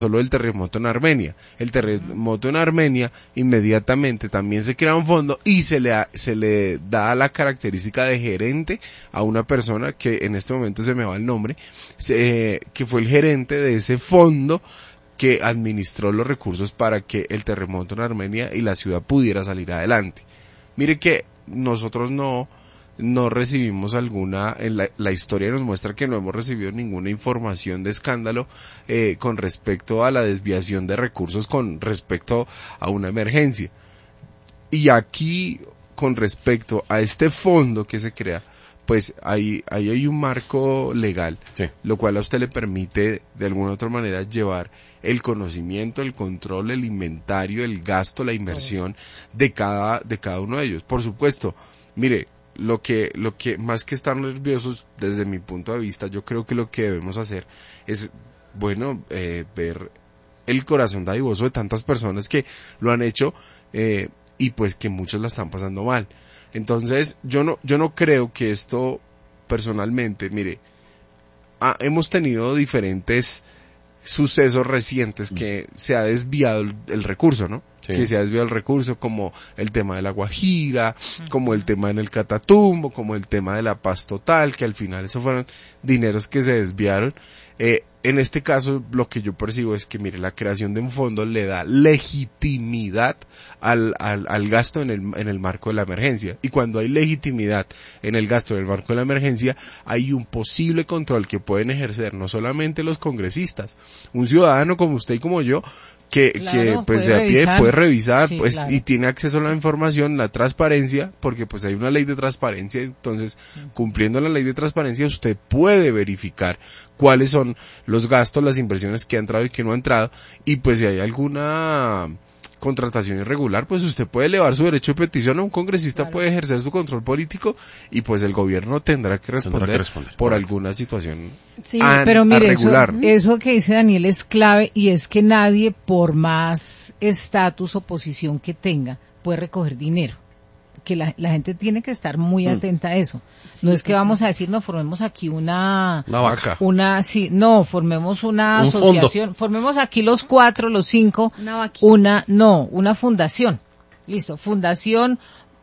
solo el terremoto en Armenia. El terremoto en Armenia inmediatamente también se crea un fondo y se le da la característica de gerente a una persona que en este momento se me va el nombre, que fue el gerente de ese fondo que administró los recursos para que el terremoto en Armenia y la ciudad pudiera salir adelante. Mire que nosotros no recibimos la historia nos muestra que no hemos recibido ninguna información de escándalo con respecto a la desviación de recursos con respecto a una emergencia. Y aquí, con respecto a este fondo que se crea, pues ahí hay un marco legal, sí, lo cual a usted le permite de alguna u otra manera llevar el conocimiento, el control, el inventario, el gasto, la inversión de cada uno de ellos. Por supuesto, mire, lo que más que estar nerviosos desde mi punto de vista, yo creo que lo que debemos hacer es, bueno, ver el corazón dadivoso de tantas personas que lo han hecho y pues que muchos la están pasando mal. Entonces, yo no creo que esto, personalmente, mire, hemos tenido diferentes sucesos recientes que se ha desviado el recurso, ¿no? Sí. Que se ha desviado el recurso, como el tema de la Guajira, como el tema en el Catatumbo, como el tema de la paz total, que al final esos fueron dineros que se desviaron. En este caso, lo que yo percibo es que, mire, la creación de un fondo le da legitimidad al gasto en el marco de la emergencia. Y cuando hay legitimidad en el gasto en el marco de la emergencia, hay un posible control que pueden ejercer no solamente los congresistas, un ciudadano como usted y como yo, que pues de a pie puede revisar, sí, pues, claro, y tiene acceso a la información, la transparencia, porque pues hay una ley de transparencia, entonces cumpliendo la ley de transparencia usted puede verificar cuáles son los gastos, las inversiones que ha entrado y que no ha entrado, y pues si hay alguna contratación irregular, pues usted puede elevar su derecho de petición a un congresista, claro, puede ejercer su control político y pues el gobierno tendrá que responder por alguna situación. Sí, pero mire, eso que dice Daniel es clave, y es que nadie, por más estatus o posición que tenga, puede recoger dinero. Que la gente tiene que estar muy atenta a eso. Sí, no es que vamos a decir, no, formemos aquí una vaca. Formemos una asociación, fondo. Formemos aquí los 4, los 5, una fundación. Listo, Fundación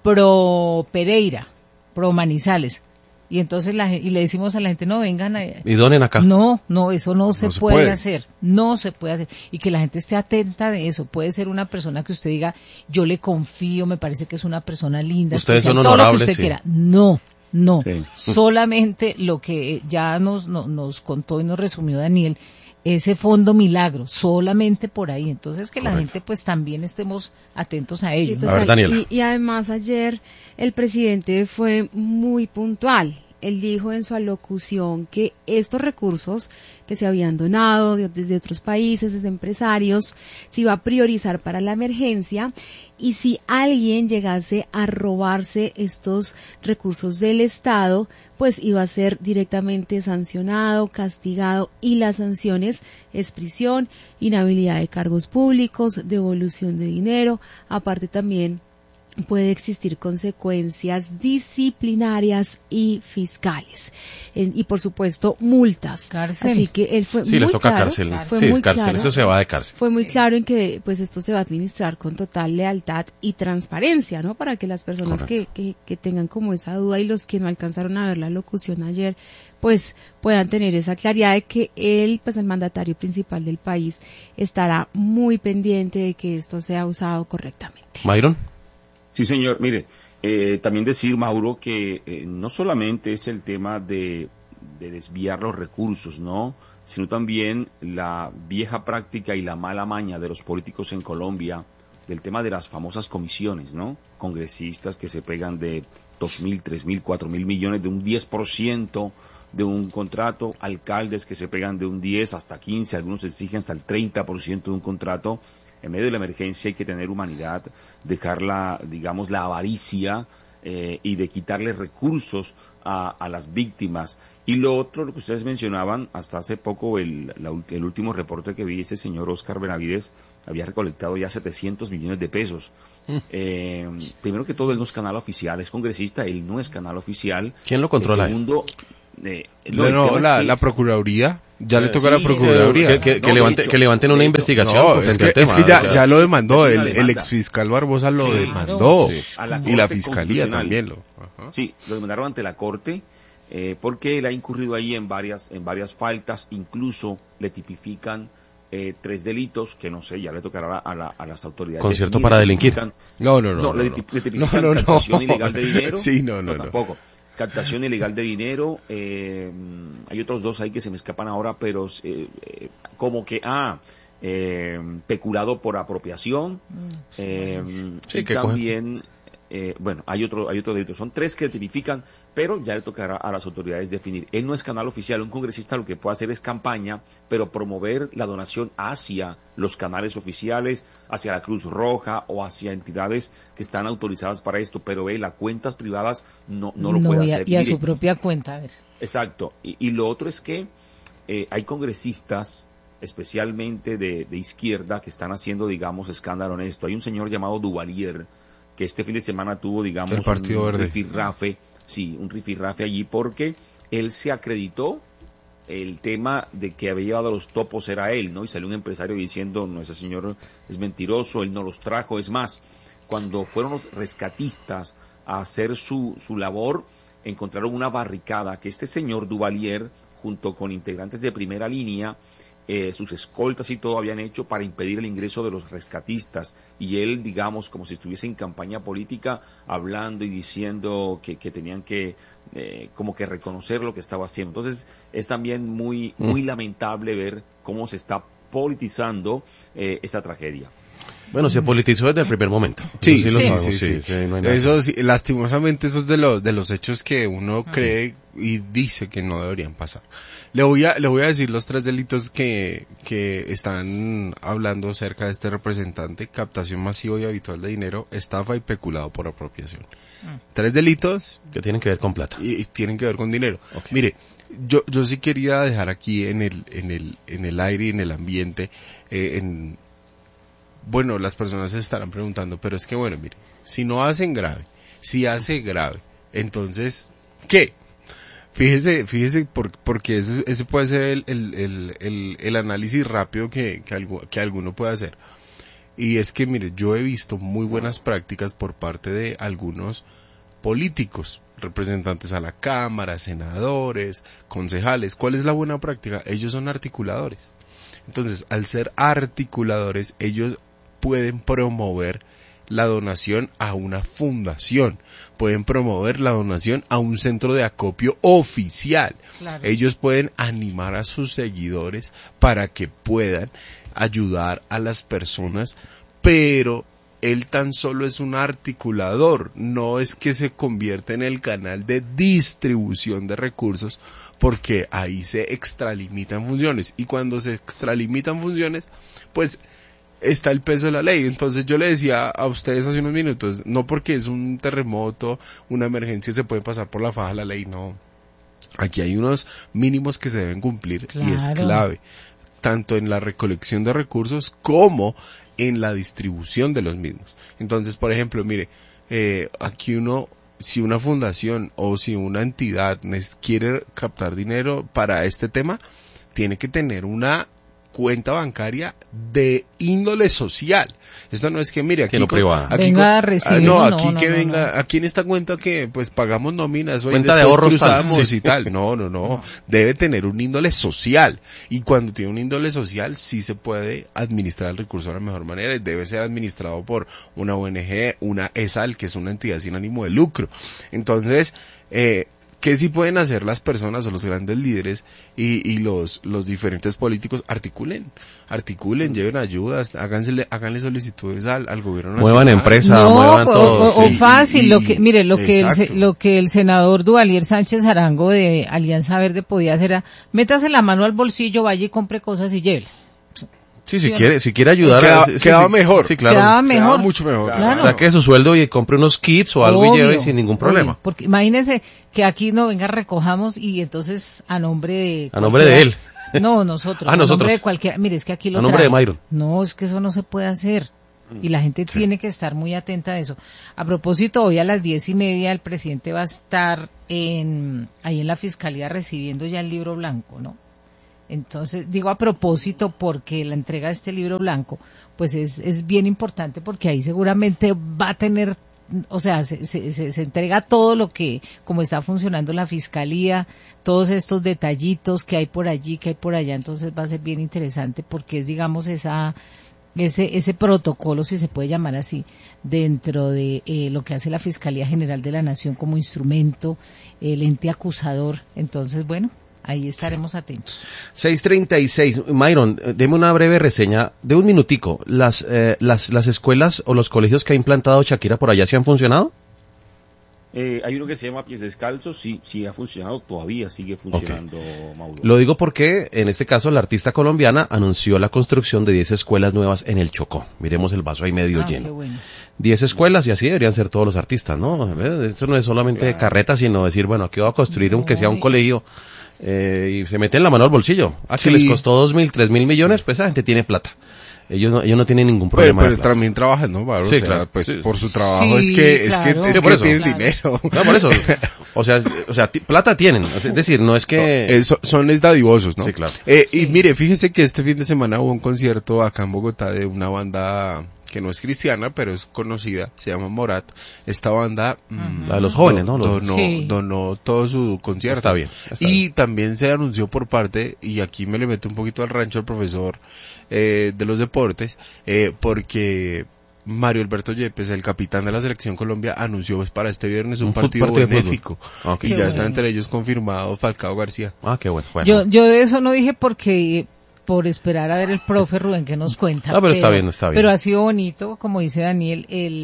Pro Pereira, Pro Manizales. Y entonces le decimos a la gente, no, vengan y donen acá. No, eso no se puede hacer. No se puede hacer. Y que la gente esté atenta de eso. Puede ser una persona que usted diga, yo le confío, me parece que es una persona linda. Ustedes son honorables, todo lo que usted quiera. No. Sí. Solamente lo que ya nos contó y nos resumió Daniel, ese fondo milagro, solamente por ahí. Entonces que la gente pues también estemos atentos a ello. Sí, a ver, Daniela. Y además ayer el presidente fue muy puntual. Él dijo en su alocución que estos recursos que se habían donado desde otros países, desde empresarios, se iba a priorizar para la emergencia, y si alguien llegase a robarse estos recursos del Estado, pues iba a ser directamente sancionado, castigado, y las sanciones es prisión, inhabilidad de cargos públicos, devolución de dinero, aparte también puede existir consecuencias disciplinarias y fiscales, y por supuesto multas. Cárcel. Así que él fue muy les toca claro, cárcel. Sí, cárcel, claro, eso se va de cárcel. Fue muy claro en que pues esto se va a administrar con total lealtad y transparencia, ¿no? Para que las personas que tengan como esa duda, y los que no alcanzaron a ver la locución ayer, pues puedan tener esa claridad de que él, pues el mandatario principal del país, estará muy pendiente de que esto sea usado correctamente. Myron. Sí, señor. Mire, también decir, Mauro, que no solamente es el tema de desviar los recursos, ¿no?, sino también la vieja práctica y la mala maña de los políticos en Colombia, del tema de las famosas comisiones, ¿no? Congresistas que se pegan de 2.000, 3.000, 4.000 millones, de un 10% de un contrato, alcaldes que se pegan de un 10 hasta 15, algunos exigen hasta el 30% de un contrato. En medio de la emergencia hay que tener humanidad, dejar la avaricia y de quitarle recursos a las víctimas. Y lo otro, lo que ustedes mencionaban, hasta hace poco el último reporte que vi, este señor Oscar Benavides había recolectado ya 700 millones de pesos. Primero que todo, él no es canal oficial, es congresista, él no es canal oficial. ¿Quién lo controla? Segundo, la Procuraduría. Ya le toca a la Procuraduría. Que levanten una investigación. No, es que ya lo demandó, el exfiscal Barbosa lo demandó. Sí. Y la Fiscalía también Sí, lo demandaron ante la Corte, porque él ha incurrido ahí en varias faltas, incluso le tipifican 3 delitos, que no sé, ya le tocará a las autoridades. ¿Concierto para delinquir? No. Le tipifican captación ilegal de dinero. Sí, no. Tampoco. Captación ilegal de dinero, hay otros 2 ahí que se me escapan ahora, pero como que, peculado por apropiación, y también, hay otro delito. Son 3 que tipifican, pero ya le tocará a las autoridades definir. Él no es canal oficial, un congresista lo que puede hacer es campaña, pero promover la donación hacia los canales oficiales, hacia la Cruz Roja o hacia entidades que están autorizadas para esto, pero las cuentas privadas no lo puede hacer. Y a su propia cuenta, a ver. Exacto. Y lo otro es que hay congresistas, especialmente de izquierda, que están haciendo, digamos, escándalo en esto. Hay un señor llamado Duvalier, que este fin de semana tuvo, digamos, un rifirrafe allí, porque él se acreditó el tema de que había llevado a los topos era él, ¿no? Y salió un empresario diciendo, no, ese señor es mentiroso, él no los trajo. Es más, cuando fueron los rescatistas a hacer su labor, encontraron una barricada que este señor Duvalier, junto con integrantes de primera línea, sus escoltas y todo habían hecho para impedir el ingreso de los rescatistas, y él, digamos, como si estuviese en campaña política, hablando y diciendo que tenían que como que reconocer lo que estaba haciendo. Entonces es también muy lamentable ver cómo se está politizando esta tragedia. Bueno, se politizó desde el primer momento. Sí. Eso sí, lastimosamente esos de los hechos que uno cree y dice que no deberían pasar. Le voy a decir los 3 delitos que están hablando acerca de este representante: captación masiva y habitual de dinero, estafa y peculado por apropiación. 3 delitos que tienen que ver con plata y tienen que ver con dinero. Okay. Mire, yo sí quería dejar aquí en el aire y en el ambiente, bueno, las personas se estarán preguntando, pero es que bueno, mire, si no hacen grave, si hace grave, entonces, ¿qué? Fíjese porque ese puede ser el análisis rápido que alguno puede hacer. Y es que, mire, yo he visto muy buenas prácticas por parte de algunos políticos, representantes a la Cámara, senadores, concejales. ¿Cuál es la buena práctica? Ellos son articuladores. Entonces, al ser articuladores, ellos pueden promover la donación a una fundación, pueden promover la donación a un centro de acopio oficial. Claro. Ellos pueden animar a sus seguidores para que puedan ayudar a las personas, pero él tan solo es un articulador, no es que se convierta en el canal de distribución de recursos, porque ahí se extralimitan funciones, y cuando se extralimitan funciones, pues está el peso de la ley. Entonces yo le decía a ustedes hace unos minutos, no porque es un terremoto, una emergencia, se puede pasar por la faja la ley, no. Aquí hay unos mínimos que se deben cumplir, claro. Y es clave, tanto en la recolección de recursos como en la distribución de los mismos. Entonces, por ejemplo, mire, aquí si una fundación o si una entidad quiere captar dinero para este tema, tiene que tener una cuenta bancaria de índole social. Esto no es que, mire, aquí que no privada. Venga a recibir. Aquí en esta cuenta que pues pagamos nóminas, cuenta de ahorros cruzamos y tal. No. Debe tener un índole social. Y cuando tiene un índole social, sí se puede administrar el recurso de la mejor manera, y debe ser administrado por una ONG, una ESAL, que es una entidad sin ánimo de lucro. Entonces, ¿qué sí pueden hacer las personas o los grandes líderes y los diferentes políticos? Articulen, lleven ayudas, háganle solicitudes al gobierno nacional. Muevan empresa, muevan todo. O fácil, lo que el senador Duvalier Sánchez Arango de Alianza Verde podía hacer era, métase la mano al bolsillo, vaya y compre cosas y llévelas. Sí, si quiere ayudar. Quedaba mejor. Sí, claro. Quedaba mucho mejor. Claro. Saque su sueldo y compre unos kits o algo y lleve sin ningún problema. Porque imagínese que aquí recojamos y entonces a nombre de él. No, nosotros. A nombre de cualquiera. Mire, es que aquí lo a nombre de Myron. No, es que eso no se puede hacer. Y la gente tiene que estar muy atenta a eso. A propósito, hoy a las 10:30 el presidente va a estar ahí en la Fiscalía recibiendo ya el libro blanco, ¿no? Entonces, digo a propósito porque la entrega de este libro blanco, pues es bien importante porque ahí seguramente va a tener, o sea, se entrega todo lo que, como está funcionando la fiscalía, todos estos detallitos que hay por allí, que hay por allá, entonces va a ser bien interesante porque es, digamos, ese protocolo, si se puede llamar así, dentro de lo que hace la Fiscalía General de la Nación como instrumento, el ente acusador. Entonces, bueno, ahí estaremos atentos. 6:36. Myron, deme una breve reseña de un minutico. ¿Las escuelas o los colegios que ha implantado Shakira por allá sí han funcionado? Hay uno que se llama Pies Descalzos, sí ha funcionado, todavía sigue funcionando, Mauro. Lo digo porque, en este caso, la artista colombiana anunció la construcción de 10 escuelas nuevas en el Chocó. Miremos el vaso ahí medio lleno. Qué bueno. 10 escuelas, y así deberían ser todos los artistas, ¿no? Eso no es solamente carreta, sino decir, bueno, aquí voy a construir aunque sea un colegio, y se meten la mano al bolsillo. Que les costó 2.000, 3.000 millones, pues esa gente tiene plata. Ellos no tienen ningún problema. Pero también trabajan, ¿no, Pablo? Sí, o sea, claro. pues Sí. por su trabajo Sí, es que tienen dinero. No, por eso. O sea, plata tienen. Es decir, no es que... Son dadivosos, ¿no? Sí, claro. Y mire, fíjese que este fin de semana hubo un concierto acá en Bogotá de una banda que no es cristiana, pero es conocida, se llama Morat. Esta banda... La de los jóvenes, ¿no? Donó todo su concierto. Está bien. Y también se anunció por parte, y aquí me le meto un poquito al rancho al profesor de los deportes, porque Mario Alberto Yepes, el capitán de la Selección Colombia, anunció pues, para este viernes un partido benéfico. Okay. Y ya está entre ellos confirmado Falcao García. Qué bueno. Yo de eso no dije porque... por esperar a ver el profe Rubén que nos cuenta. Pero está bien. Pero ha sido bonito, como dice Daniel,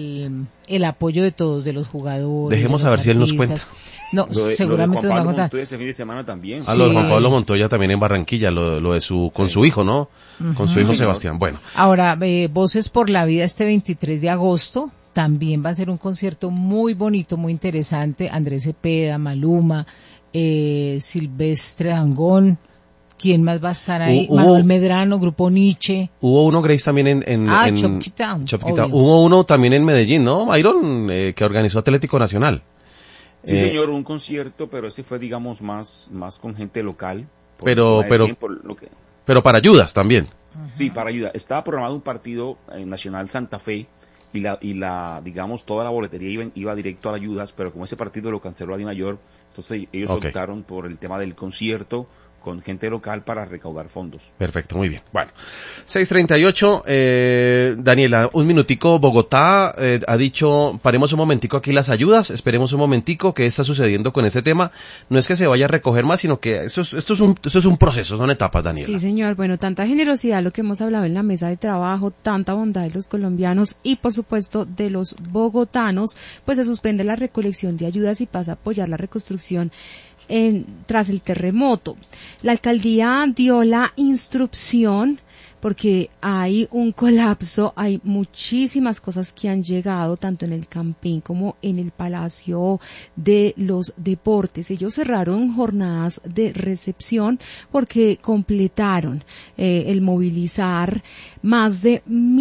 el apoyo de todos, de los jugadores. Dejemos a ver si él nos cuenta. No, seguramente nos va a contar. Este fin de semana también. Lo de Juan Pablo Montoya también en Barranquilla, lo de con su hijo, ¿no? Con su hijo Sebastián. Bueno. Ahora, Voces por la Vida este 23 de agosto. También va a ser un concierto muy bonito, muy interesante. Andrés Cepeda, Maluma, Silvestre Dangond. ¿Quién más va a estar ahí? Manuel Medrano, Grupo Nietzsche. Hubo uno, Grace, también en Chopquita. Hubo uno también en Medellín, ¿no, Myron? Que organizó Atlético Nacional. Sí, señor, un concierto, pero ese fue, digamos, más con gente local. Pero para ayudas también. Sí, para ayuda. Estaba programado un partido Nacional Santa Fe y digamos, toda la boletería iba directo a las ayudas, pero como ese partido lo canceló Di Mayor, entonces ellos optaron por el tema del concierto con gente local para recaudar fondos. Perfecto, muy bien. Bueno, 6:38, Daniela, un minutico. Bogotá ha dicho, paremos un momentico aquí las ayudas, esperemos un momentico, ¿qué está sucediendo con ese tema? No es que se vaya a recoger más, sino que esto es un proceso, son etapas, Daniela. Sí, señor. Bueno, tanta generosidad, lo que hemos hablado en la mesa de trabajo, tanta bondad de los colombianos y, por supuesto, de los bogotanos, pues se suspende la recolección de ayudas y pasa a apoyar la reconstrucción tras el terremoto. La alcaldía dio la instrucción porque hay un colapso, hay muchísimas cosas que han llegado tanto en el Campín como en el Palacio de los Deportes. Ellos cerraron jornadas de recepción porque completaron el movilizar más de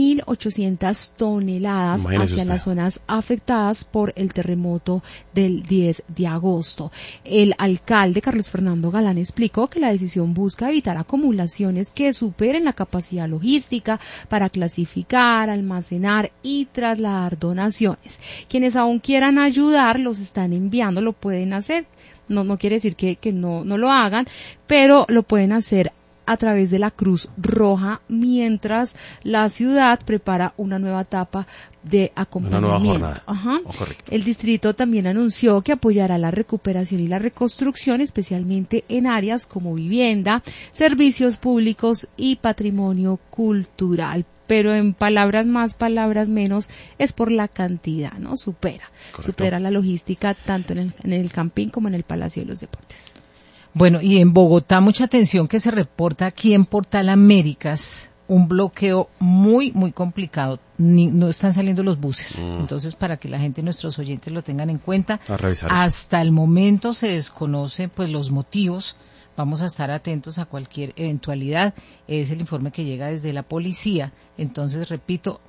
1.800 toneladas hacia las zonas afectadas por el terremoto del 10 de agosto. El alcalde Carlos Fernando Galán explicó que la decisión busca evitar acumulaciones que superen la capacidad logística para clasificar, almacenar y trasladar donaciones. Quienes aún quieran ayudar los están enviando, lo pueden hacer. No quiere decir que no lo hagan, pero lo pueden hacer a través de la Cruz Roja mientras la ciudad prepara una nueva etapa de acompañamiento. Una nueva jornada. Ajá. El distrito también anunció que apoyará la recuperación y la reconstrucción, especialmente en áreas como vivienda, servicios públicos y patrimonio cultural. Pero en palabras más, palabras menos, es por la cantidad, ¿no? Supera la logística tanto en el Campín como en el Palacio de los Deportes. Bueno, y en Bogotá mucha atención que se reporta aquí en Portal Américas, un bloqueo muy, muy complicado. No están saliendo los buses. Entonces, para que la gente, nuestros oyentes lo tengan en cuenta, hasta el momento se desconocen pues los motivos. Vamos a estar atentos a cualquier eventualidad. Es el informe que llega desde la policía. Entonces, repito,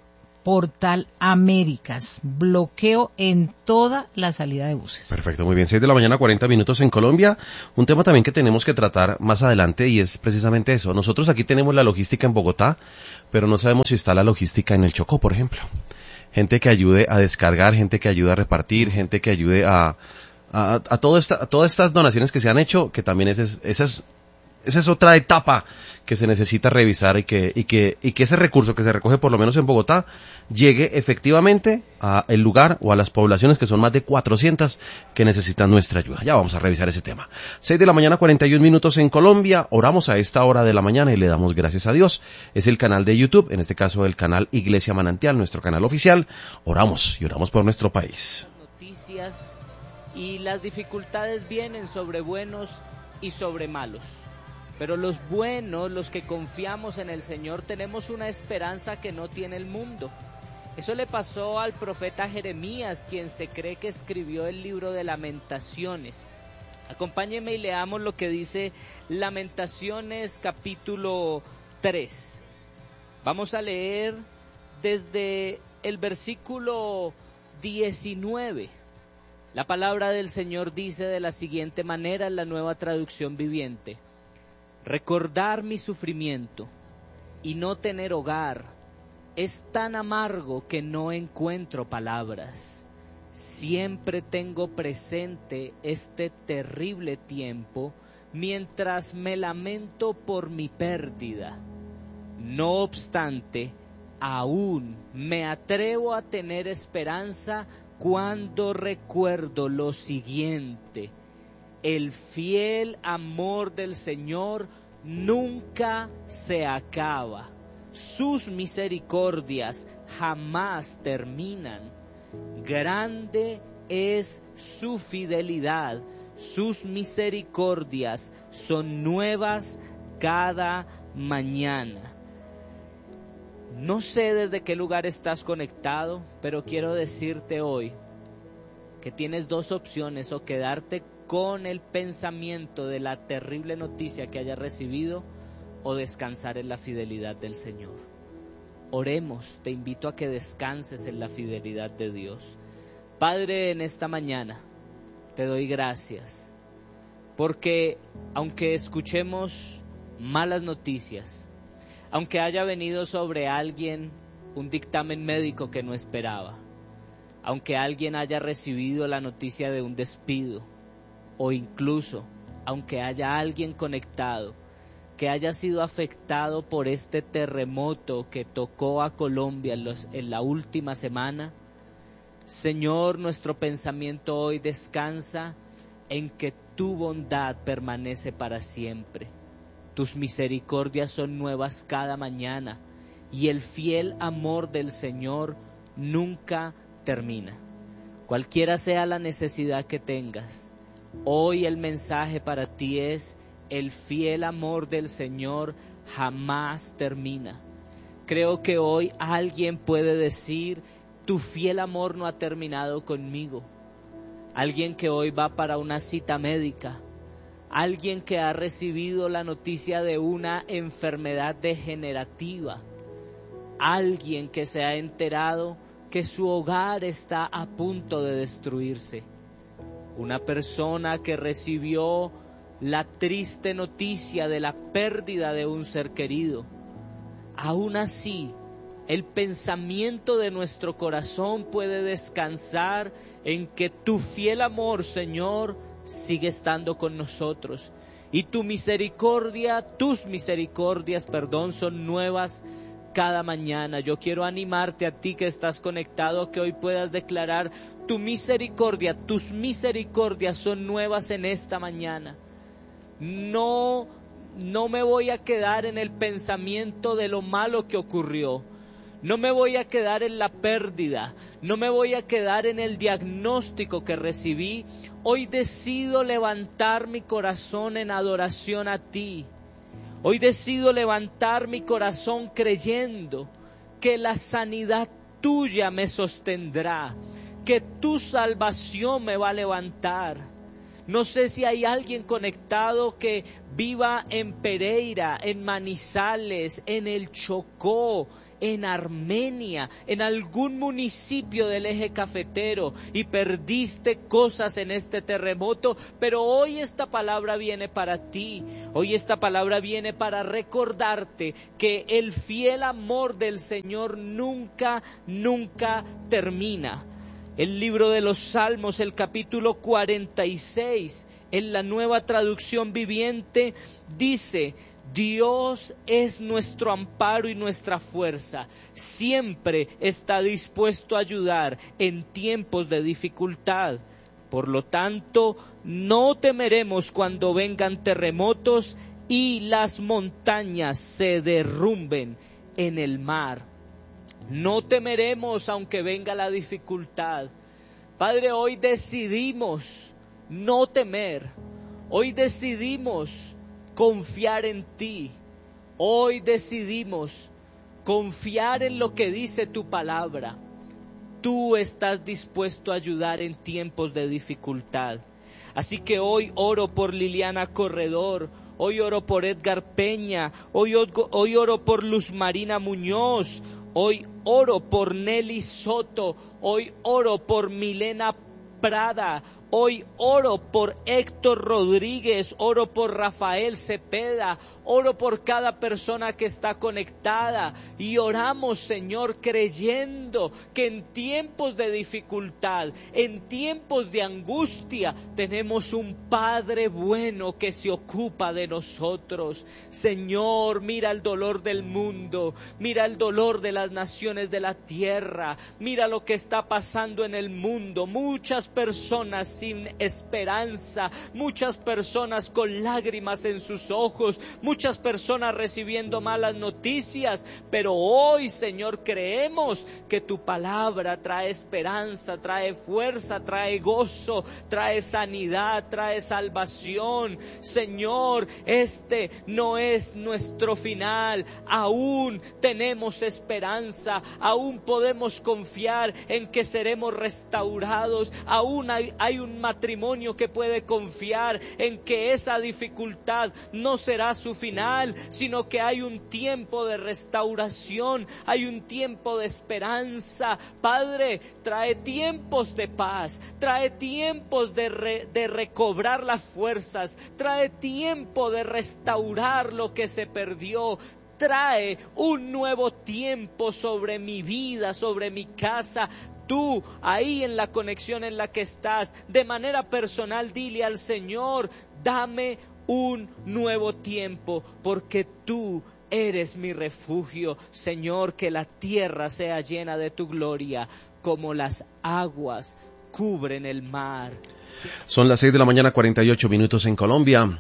Portal Américas, bloqueo en toda la salida de buses. Perfecto, muy bien, 6 de la mañana, 40 minutos en Colombia. Un tema también que tenemos que tratar más adelante y es precisamente eso. Nosotros aquí tenemos la logística en Bogotá, pero no sabemos si está la logística en el Chocó, por ejemplo. Gente que ayude a descargar, gente que ayude a repartir, gente que ayude a todas estas donaciones que se han hecho, que también esa es otra etapa que se necesita revisar y que ese recurso que se recoge por lo menos en Bogotá llegue efectivamente a el lugar o a las poblaciones que son más de 400 que necesitan nuestra ayuda. Ya vamos a revisar ese tema. 6 de la mañana, 41 minutos en Colombia. Oramos a esta hora de la mañana y le damos gracias a Dios. Es el canal de YouTube, en este caso el canal Iglesia Manantial, nuestro canal oficial. Oramos y oramos por nuestro país. Noticias y las dificultades vienen sobre buenos y sobre malos. Pero los buenos, los que confiamos en el Señor, tenemos una esperanza que no tiene el mundo. Eso le pasó al profeta Jeremías, quien se cree que escribió el libro de Lamentaciones. Acompáñenme y leamos lo que dice Lamentaciones capítulo 3. Vamos a leer desde el versículo 19. La palabra del Señor dice de la siguiente manera en la Nueva Traducción Viviente: recordar mi sufrimiento y no tener hogar es tan amargo que no encuentro palabras. Siempre tengo presente este terrible tiempo mientras me lamento por mi pérdida. No obstante, aún me atrevo a tener esperanza cuando recuerdo lo siguiente: el fiel amor del Señor nunca se acaba. Sus misericordias jamás terminan. Grande es su fidelidad. Sus misericordias son nuevas cada mañana. No sé desde qué lugar estás conectado, pero quiero decirte hoy que tienes dos opciones: o quedarte con el pensamiento de la terrible noticia que hayas recibido, o descansar en la fidelidad del Señor. Oremos, te invito a que descanses en la fidelidad de Dios. Padre, en esta mañana te doy gracias, porque aunque escuchemos malas noticias, aunque haya venido sobre alguien un dictamen médico que no esperaba, aunque alguien haya recibido la noticia de un despido, o incluso aunque haya alguien conectado que haya sido afectado por este terremoto que tocó a Colombia en la última semana, Señor, nuestro pensamiento hoy descansa en que tu bondad permanece para siempre. Tus misericordias son nuevas cada mañana y el fiel amor del Señor nunca termina. Cualquiera sea la necesidad que tengas, hoy el mensaje para ti es: el fiel amor del Señor jamás termina. Creo que hoy alguien puede decir: tu fiel amor no ha terminado conmigo. Alguien que hoy va para una cita médica, alguien que ha recibido la noticia de una enfermedad degenerativa, alguien que se ha enterado que su hogar está a punto de destruirse, una persona que recibió la triste noticia de la pérdida de un ser querido. Aún así, el pensamiento de nuestro corazón puede descansar en que tu fiel amor, Señor, sigue estando con nosotros. Y tus misericordias, son nuevas cada mañana. Yo quiero animarte a ti que estás conectado, que hoy puedas declarar: tus misericordias son nuevas en esta mañana. No me voy a quedar en el pensamiento de lo malo que ocurrió. No me voy a quedar en la pérdida. No me voy a quedar en el diagnóstico que recibí. Hoy decido levantar mi corazón en adoración a ti. Hoy decido levantar mi corazón creyendo que la sanidad tuya me sostendrá, que tu salvación me va a levantar. No sé si hay alguien conectado que viva en Pereira, en Manizales, en el Chocó, en Armenia, en algún municipio del eje cafetero, y perdiste cosas en este terremoto, pero hoy esta palabra viene para ti. Hoy esta palabra viene para recordarte que el fiel amor del Señor nunca termina. El libro de los Salmos, el capítulo 46, en la Nueva Traducción Viviente, dice: Dios es nuestro amparo y nuestra fuerza. Siempre está dispuesto a ayudar en tiempos de dificultad. Por lo tanto, no temeremos cuando vengan terremotos y las montañas se derrumben en el mar. No temeremos aunque venga la dificultad. Padre, hoy decidimos no temer. Hoy decidimos confiar en ti. Hoy decidimos confiar en lo que dice tu palabra. Tú estás dispuesto a ayudar en tiempos de dificultad. Así que hoy oro por Liliana Corredor, hoy oro por Edgar Peña, hoy oro por Luz Marina Muñoz, hoy oro por Nelly Soto, hoy oro por Milena Prada, hoy oro por Héctor Rodríguez, oro por Rafael Cepeda, oro por cada persona que está conectada y oramos, Señor, creyendo que en tiempos de dificultad, en tiempos de angustia, tenemos un Padre bueno que se ocupa de nosotros. Señor, mira el dolor del mundo, mira el dolor de las naciones de la tierra, mira lo que está pasando en el mundo, muchas personas sin esperanza, muchas personas con lágrimas en sus ojos, muchas personas recibiendo malas noticias, pero hoy, Señor, creemos que tu palabra trae esperanza, trae fuerza, trae gozo, trae sanidad, trae salvación. Señor, este no es nuestro final, aún tenemos esperanza, aún podemos confiar en que seremos restaurados, aún hay un matrimonio que puede confiar en que esa dificultad no será su final, sino que hay un tiempo de restauración, hay un tiempo de esperanza. Padre, trae tiempos de paz, trae tiempos de recobrar las fuerzas, trae tiempo de restaurar lo que se perdió. Trae un nuevo tiempo sobre mi vida, sobre mi casa. Tú, ahí en la conexión en la que estás, de manera personal, dile al Señor: dame un nuevo tiempo, porque tú eres mi refugio. Señor, que la tierra sea llena de tu gloria, como las aguas cubren el mar. Son las 6:48 a.m. en Colombia,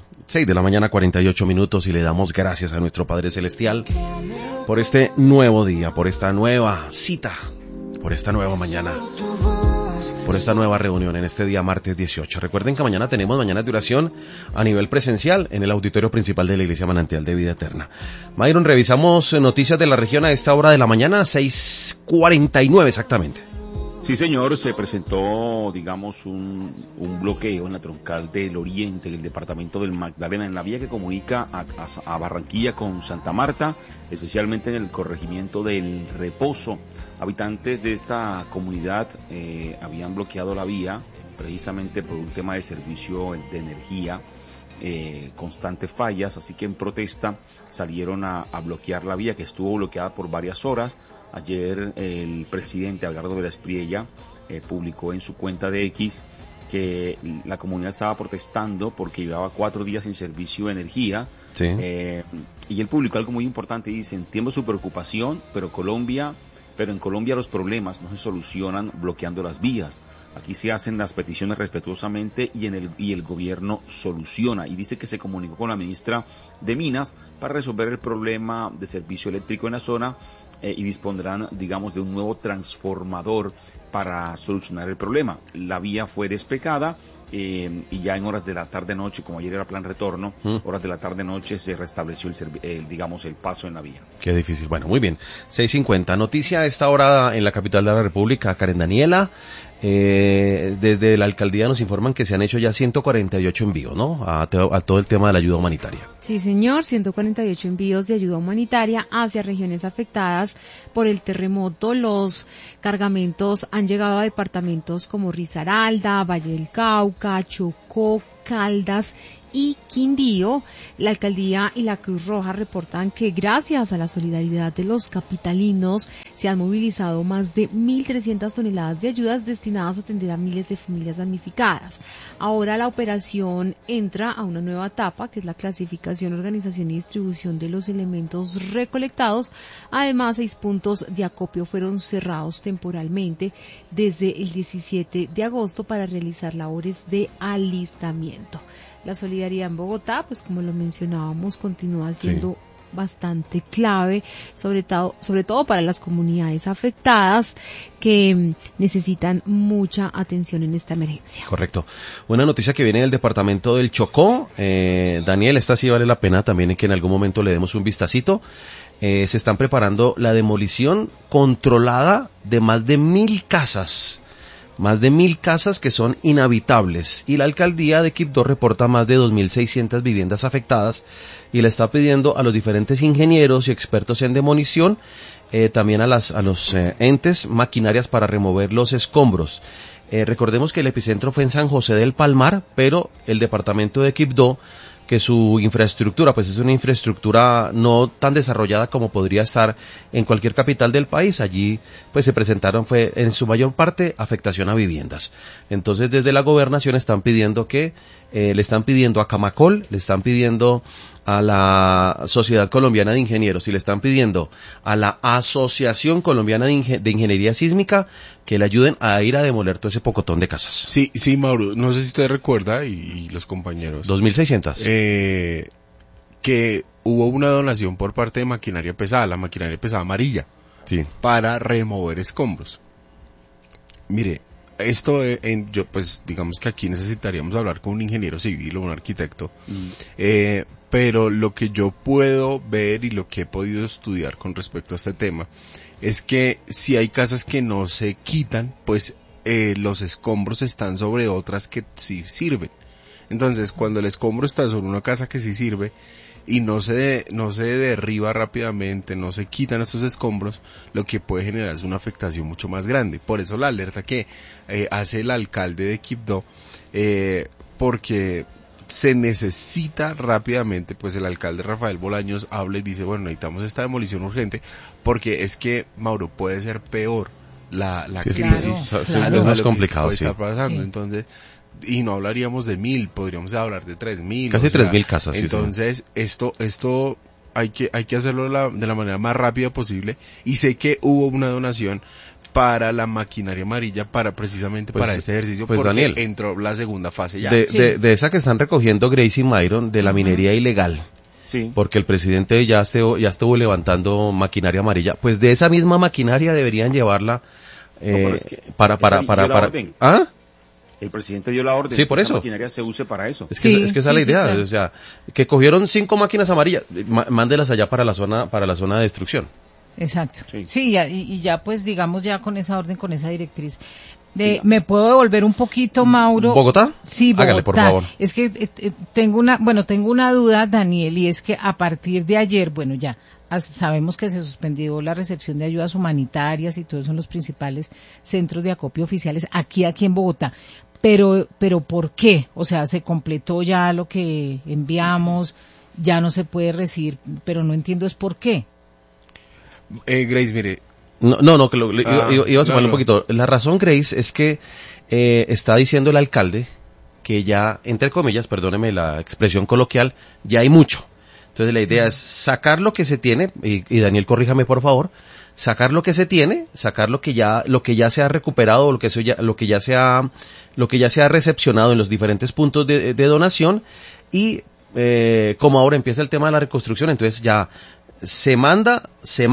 6:48 a.m. y le damos gracias a nuestro Padre Celestial por este nuevo día, por esta nueva cita, por esta nueva mañana, por esta nueva reunión en este día martes 18. Recuerden que mañana tenemos mañanas de oración a nivel presencial en el auditorio principal de la Iglesia Manantial de Vida Eterna. Mayron, revisamos noticias de la región a esta hora de la mañana, 6:49 exactamente. Sí, señor, se presentó, digamos, un bloqueo en la troncal del Oriente, en el departamento del Magdalena, en la vía que comunica a Barranquilla con Santa Marta, especialmente en el corregimiento del Reposo. Habitantes de esta comunidad habían bloqueado la vía precisamente por un tema de servicio de energía, constantes fallas, así que en protesta salieron a bloquear la vía, que estuvo bloqueada por varias horas. Ayer el presidente Edgardo Veras Priella publicó en su cuenta de X que la comunidad estaba protestando porque llevaba 4 días sin servicio de energía. Sí. Y él publicó algo muy importante y dice: entiendo su preocupación, pero en Colombia los problemas no se solucionan bloqueando las vías. Aquí se hacen las peticiones respetuosamente y el gobierno soluciona. Y dice que se comunicó con la ministra de Minas para resolver el problema de servicio eléctrico en la zona y dispondrán, digamos, de un nuevo transformador para solucionar el problema. La vía fue despejada y ya en horas de la tarde-noche, como ayer era plan retorno, horas de la tarde-noche se restableció el paso en la vía. Qué difícil. Bueno, muy bien. 6:50. Noticia a esta hora en la capital de la República, Karen Daniela. Desde la alcaldía nos informan que se han hecho ya 148 envíos, ¿no? A todo el tema de la ayuda humanitaria. Sí, señor, 148 envíos de ayuda humanitaria hacia regiones afectadas por el terremoto. Los cargamentos han llegado a departamentos como Risaralda, Valle del Cauca, Chocó, Caldas y Quindío. La alcaldía y la Cruz Roja reportan que gracias a la solidaridad de los capitalinos se han movilizado más de 1.300 toneladas de ayudas destinadas a atender a miles de familias damnificadas. Ahora la operación entra a una nueva etapa, que es la clasificación, organización y distribución de los elementos recolectados. Además, 6 puntos de acopio fueron cerrados temporalmente desde el 17 de agosto para realizar labores de alistamiento. La solidaridad en Bogotá, pues como lo mencionábamos, continúa siendo bastante clave, sobre todo para las comunidades afectadas que necesitan mucha atención en esta emergencia. Correcto. Una noticia que viene del departamento del Chocó, Daniel, esta sí vale la pena también que en algún momento le demos un vistacito. Se están preparando la demolición controlada de más de 1.000 casas. Más de 1.000 casas que son inhabitables, y la alcaldía de Quibdó reporta más de 2.600 viviendas afectadas y le está pidiendo a los diferentes ingenieros y expertos en demolición, también a los entes, maquinarias para remover los escombros. Recordemos que el epicentro fue en San José del Palmar, pero el departamento de Quibdó, que su infraestructura pues es una infraestructura no tan desarrollada como podría estar en cualquier capital del país. Allí pues se presentaron, fue en su mayor parte afectación a viviendas. Entonces desde la gobernación están pidiendo le están pidiendo a Camacol, le están pidiendo a la Sociedad Colombiana de Ingenieros y le están pidiendo a la Asociación Colombiana de Ingeniería Sísmica que le ayuden a ir a demoler todo ese pocotón de casas. Sí, Mauro, no sé si usted recuerda y los compañeros. 2.600. Que hubo una donación por parte de maquinaria pesada, la maquinaria pesada amarilla, sí, para remover escombros. Mire, esto, yo pues digamos que aquí necesitaríamos hablar con un ingeniero civil o un arquitecto, pero lo que yo puedo ver y lo que he podido estudiar con respecto a este tema es que si hay casas que no se quitan, pues los escombros están sobre otras que sí sirven. Entonces, cuando el escombro está sobre una casa que sí sirve y no se derriba rápidamente, no se quitan estos escombros, lo que puede generar es una afectación mucho más grande. Por eso la alerta que hace el alcalde de Quibdó, porque se necesita rápidamente, pues el alcalde Rafael Bolaños habla y dice, bueno, necesitamos esta demolición urgente, porque es que, Mauro, puede ser peor la crisis, claro. Es más complicado, sí. Está pasando, sí. Entonces, y no hablaríamos de 1.000, podríamos hablar de 3.000. Casi 3.000 casas. Entonces, sí. esto hay que hacerlo de la manera más rápida posible, y sé que hubo una donación para la maquinaria amarilla precisamente para este ejercicio, pues porque Daniel, entró la segunda fase ya. De esa que están recogiendo Grace y Myron, de la minería ilegal. Sí. Porque el presidente ya estuvo levantando maquinaria amarilla, pues de esa misma maquinaria deberían llevarla para ¿ah? El presidente dio la orden. Sí, por eso. La maquinaria se use para eso. Es que esa es la idea, claro. O sea, que cogieron 5 máquinas amarillas, mándelas allá para la zona de destrucción. Exacto. Sí, ya pues digamos ya con esa orden, con esa directriz. ¿Me puedo devolver un poquito, Mauro? ¿Bogotá? Sí, Bogotá. Hágale, por favor. Es que tengo una duda, Daniel, y es que a partir de ayer, bueno, ya sabemos que se suspendió la recepción de ayudas humanitarias y todos son los principales centros de acopio oficiales aquí en Bogotá. Pero ¿por qué? O sea, se completó ya lo que enviamos, ya no se puede recibir, pero no entiendo es por qué. Grace, mire. No, que iba a sumarle un poquito. La razón, Grace, es que está diciendo el alcalde que ya, entre comillas, perdóneme la expresión coloquial, ya hay mucho. Entonces la idea es sacar lo que se tiene, y Daniel, corríjame por favor, sacar lo que se tiene, sacar lo que ya se ha recuperado, lo que ya se ha recepcionado en los diferentes puntos de donación, y como ahora empieza el tema de la reconstrucción, entonces ya se manda, se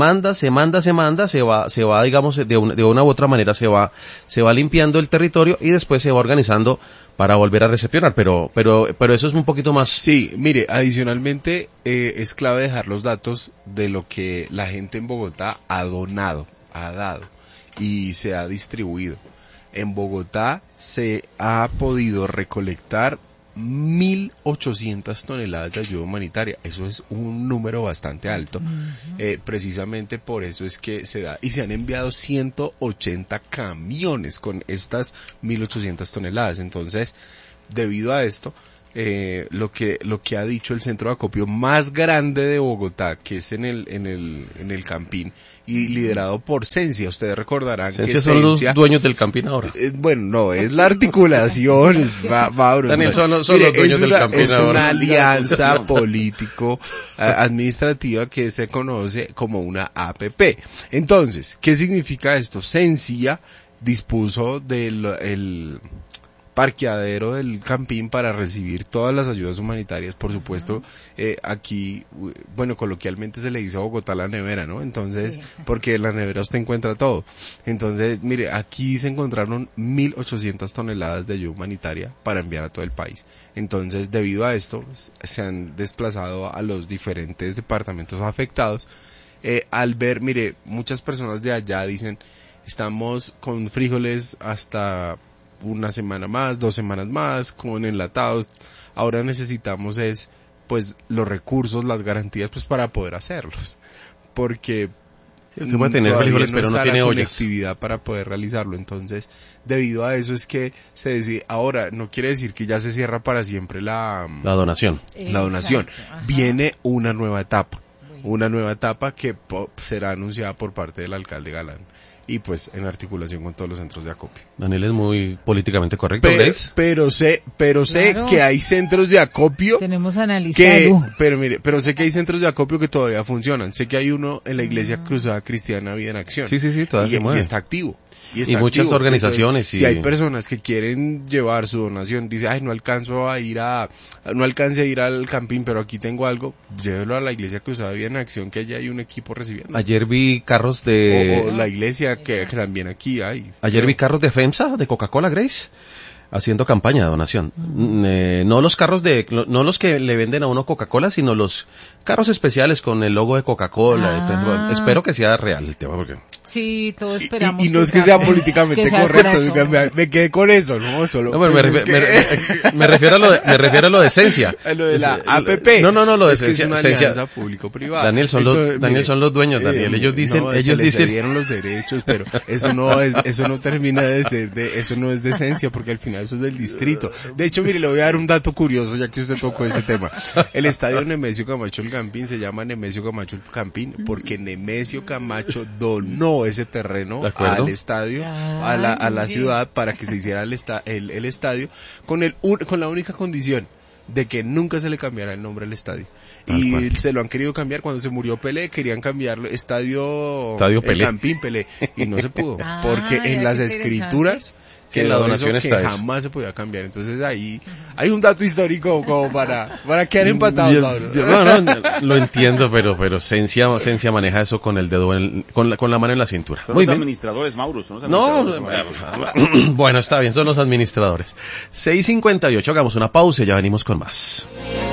va, digamos, de una u otra manera se va limpiando el territorio y después se va organizando para volver a recepcionar, pero eso es un poquito más. Sí, mire, adicionalmente es clave dejar los datos de lo que la gente en Bogotá ha donado, ha dado y se ha distribuido. En Bogotá se ha podido recolectar 1.800 toneladas de ayuda humanitaria. Eso es un número bastante alto. Precisamente por eso es que se da. Y se han enviado 180 camiones con estas 1.800 toneladas. Entonces, debido a esto, lo que ha dicho el centro de acopio más grande de Bogotá, que es en el Campín y liderado por Sensia. Ustedes recordarán que son los dueños del Campín ahora. Bueno, no, es la articulación, Mauro. Daniel, son los dueños del Campín es ahora. una alianza político administrativa que se conoce como una APP. Entonces, ¿qué significa esto? Sensia dispuso del parqueadero del Campín para recibir todas las ayudas humanitarias. Por supuesto, aquí, bueno, coloquialmente se le dice a Bogotá la nevera, ¿no? Entonces, porque en la nevera usted encuentra todo. Entonces, mire, aquí se encontraron 1.800 toneladas de ayuda humanitaria para enviar a todo el país. Entonces, debido a esto, se han desplazado a los diferentes departamentos afectados. Al ver, mire, muchas personas de allá dicen, estamos con frijoles hasta una semana más, 2 semanas más, con enlatados. Ahora necesitamos pues, los recursos, las garantías, pues, para poder hacerlos. Porque se puede tener frijoles, pero no tiene ollas. Conectividad para poder realizarlo. Entonces, debido a eso es que se decide. Ahora, no quiere decir que ya se cierra para siempre la donación. La donación. Viene una nueva etapa. Una nueva etapa que será anunciada por parte del alcalde Galán. Y pues en articulación con todos los centros de acopio. Daniel es muy políticamente correcto, pero sé claro, que hay centros de acopio. Tenemos analizado. Pero sé que hay centros de acopio que todavía funcionan. Sé que hay uno en la Iglesia Cruzada Cristiana Vida en Acción. Sí, todavía se mueve. Y está activo. Y muchas organizaciones. Entonces, si hay personas que quieren llevar su donación, dice, no alcance a ir al Campín, pero aquí tengo algo, llévelo a la Iglesia Cruzada Vida en Acción, que allá hay un equipo recibiendo. Ayer vi carros de... O la iglesia que también aquí hay. Ayer vi carros de FEMSA, de Coca-Cola, Grace, haciendo campaña de donación. No los carros no los que le venden a uno Coca-Cola, sino los carros especiales con el logo de Coca-Cola. Espero que sea real el tema, porque... Sí, todos esperamos. Y no es que sea políticamente correcto, me quedé con eso, ¿no? Solo. No, me refiero a lo de Sensia. Lo de la APP. No, lo de Sensia. Es una alianza público-privada. Daniel, son los dueños, Daniel. Ellos dicen, se dieron los derechos, pero eso no termina eso no es de Sensia, porque al final eso es del distrito. De hecho, mire, le voy a dar un dato curioso, ya que usted tocó ese tema. El estadio Nemesio Camacho el Campín se llama Nemesio Camacho el Campín, porque Nemesio Camacho donó ese terreno al estadio, a la ciudad, para que se hiciera el estadio, con la única condición de que nunca se le cambiara el nombre al estadio. Y se lo han querido cambiar. Cuando se murió Pelé, querían cambiarlo Estadio Pelé. Campín Pelé, y no se pudo, porque en las escrituras que la donación está que jamás se podía cambiar. Entonces ahí hay un dato histórico como para quedar empatados, Mauro. No, lo entiendo, pero Sensia maneja eso con el dedo con la mano en la cintura. Son los administradores, Mauro. Bueno, está bien, son los administradores. 6:58, hagamos una pausa y ya venimos con más.